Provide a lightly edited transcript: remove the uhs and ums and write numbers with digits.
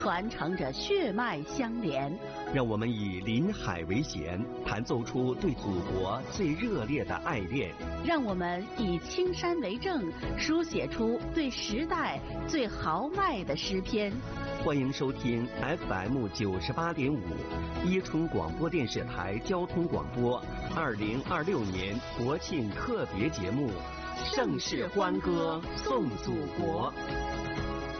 传承着血脉相连。 让我们以临海为弦，弹奏出对祖国最热烈的爱恋； 让我们以青山为证，书写出对时代最豪迈的诗篇。 欢迎收听 FM 98.5伊春广播电视台交通广播2026年国庆特别节目《盛世欢歌颂祖国》。